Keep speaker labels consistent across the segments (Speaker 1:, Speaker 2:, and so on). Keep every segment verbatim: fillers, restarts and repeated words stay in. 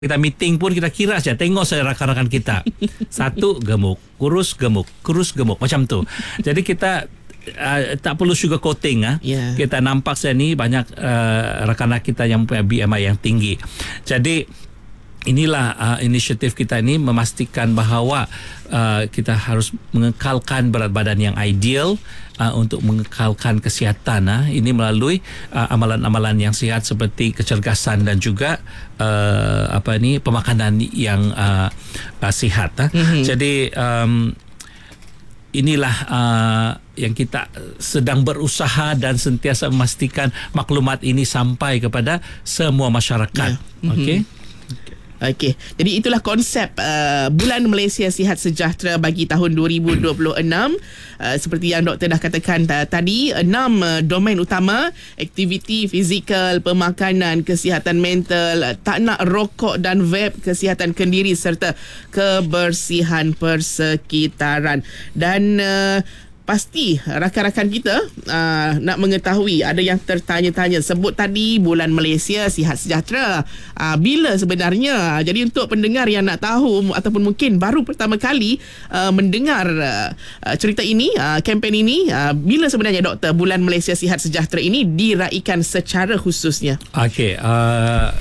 Speaker 1: Kita meeting pun kita kira saja, tengok saja rakan-rakan kita. Satu gemuk, kurus gemuk, kurus gemuk, macam tu. Jadi kita uh, tak perlu sugar coating. Ah.
Speaker 2: Yeah.
Speaker 1: Kita nampak saya ni banyak uh, rakan-rakan kita yang punya B M I yang tinggi. Jadi inilah uh, inisiatif kita ini memastikan bahawa uh, kita harus mengekalkan berat badan yang ideal uh, untuk mengekalkan kesihatan. Uh. Ini melalui uh, amalan-amalan yang sihat seperti kecergasan dan juga uh, apa ni pemakanan yang uh, uh, sihat. Uh. Mm-hmm. Jadi um, inilah uh, yang kita sedang berusaha dan sentiasa memastikan maklumat ini sampai kepada semua masyarakat. Yeah. Mm-hmm. Okey.
Speaker 2: Okey, jadi itulah konsep uh, Bulan Malaysia Sihat Sejahtera bagi tahun dua ribu dua puluh enam. Uh, seperti yang doktor dah katakan uh, tadi, enam uh, domain utama: aktiviti fizikal, pemakanan, kesihatan mental, uh, tak nak rokok dan vape, kesihatan kendiri serta kebersihan persekitaran. Dan uh, pasti rakan-rakan kita uh, nak mengetahui, ada yang tertanya-tanya, sebut tadi Bulan Malaysia Sihat Sejahtera, uh, bila sebenarnya? Jadi untuk pendengar yang nak tahu ataupun mungkin baru pertama kali uh, mendengar uh, cerita ini, uh, kempen ini, uh, bila sebenarnya doktor Bulan Malaysia Sihat Sejahtera ini diraikan secara khususnya?
Speaker 1: Okey, uh,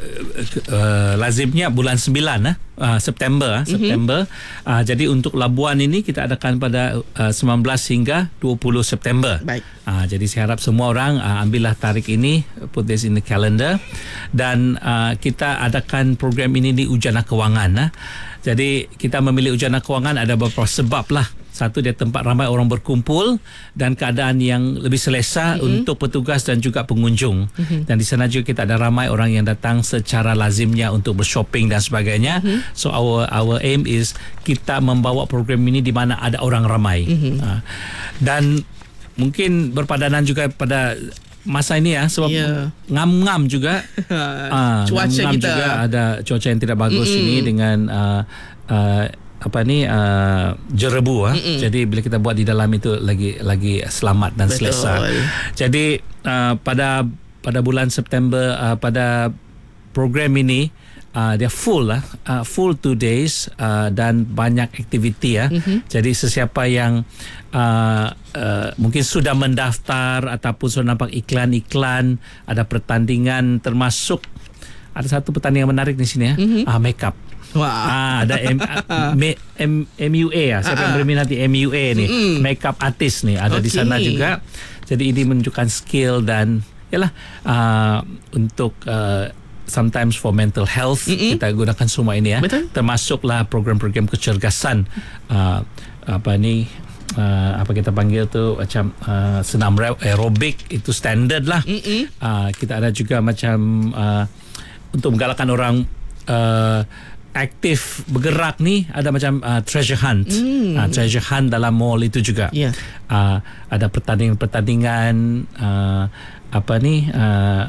Speaker 1: uh, lazimnya bulan sembilan eh? Uh, September, uh, September. Mm-hmm. Uh, jadi untuk Labuan ini kita adakan pada uh, sembilan belas hingga dua puluh September.
Speaker 2: Baik.
Speaker 1: Uh, jadi saya harap semua orang uh, ambillah tarikh ini, put this in the calendar, dan uh, kita adakan program ini di Ujana Kewangan. Uh. Jadi kita memilih Ujana Kewangan ada beberapa sebab lah. Satu, dia tempat ramai orang berkumpul dan keadaan yang lebih selesa mm-hmm. untuk petugas dan juga pengunjung. Mm-hmm. Dan di sana juga kita ada ramai orang yang datang secara lazimnya untuk bershopping dan sebagainya. Mm-hmm. So our our aim is kita membawa program ini di mana ada orang ramai. Mm-hmm. Uh, dan mungkin berpadanan juga pada masa ini ya, sebab yeah. ngam-ngam juga. uh,
Speaker 2: cuaca
Speaker 1: ngam-ngam
Speaker 2: kita
Speaker 1: juga ada cuaca yang tidak bagus mm-hmm. ini dengan uh, uh, apa ni uh, jerebu ah. Jadi bila kita buat di dalam itu lagi lagi selamat dan
Speaker 2: Betul.
Speaker 1: selesa. Jadi uh, pada pada bulan September uh, pada program ini uh, dia full lah, uh, full two days uh, dan banyak aktiviti ya. Mm-hmm. Jadi sesiapa yang uh, uh, mungkin sudah mendaftar ataupun sudah nampak iklan-iklan, ada pertandingan, termasuk ada satu pertandingan menarik di sini ya, mm-hmm. uh, makeup.
Speaker 2: Wah.
Speaker 1: Ah, ada M, M, M U A ah. Siapa yang berminati M U A ni, mm-hmm. makeup artist ni ada okay. di sana juga. Jadi ini menunjukkan skill dan yalah uh, untuk uh, sometimes for mental health mm-hmm. kita gunakan semua ini ya. Betul. Termasuklah program-program kecergasan uh, apa ni uh, apa kita panggil tu macam uh, senam aerobik, itu standard lah. Mm-hmm. Uh, kita ada juga macam uh, untuk menggalakkan orang uh, aktif bergerak ni, ada macam uh, treasure hunt. Mm. Uh, treasure hunt dalam mall itu juga. Yeah. Uh, ada pertandingan-pertandingan uh, apa ni uh,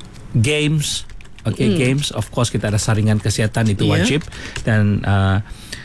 Speaker 1: games. Okay, mm. games. Of course kita ada saringan kesihatan, itu yeah. wajib. Dan uh,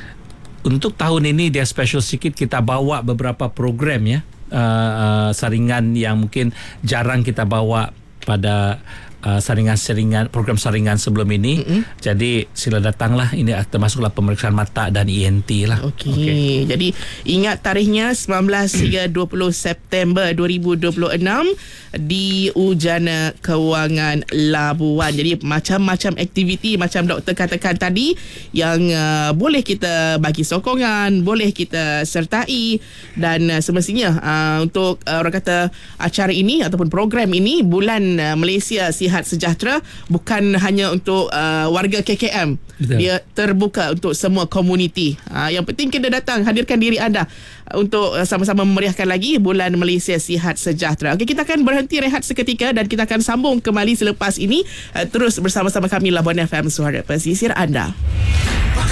Speaker 1: untuk tahun ini dia special sikit, kita bawa beberapa program ya. Uh, uh, saringan yang mungkin jarang kita bawa pada Uh, saringan-saringan program saringan sebelum ini. Mm-hmm. Jadi sila datanglah, ini termasuklah pemeriksaan mata dan E N T lah.
Speaker 2: Okey. Okay. Jadi ingat tarikhnya sembilan belas hingga dua puluh September dua ribu dua puluh enam di Ujana Kewangan Labuan. Jadi macam-macam aktiviti macam doktor katakan tadi yang uh, boleh kita bagi sokongan, boleh kita sertai, dan uh, semestinya uh, untuk uh, orang kata acara ini ataupun program ini Bulan uh, Malaysia Sihat Sejahtera bukan hanya untuk uh, warga K K M. Betul. Dia terbuka untuk semua komuniti. Uh, yang penting kita datang, hadirkan diri anda untuk uh, sama-sama memeriahkan lagi Bulan Malaysia Sihat Sejahtera. Okey, kita akan berhenti rehat seketika dan kita akan sambung kembali selepas ini. Uh, terus bersama-sama kami Labuan F M, suara pesisir anda.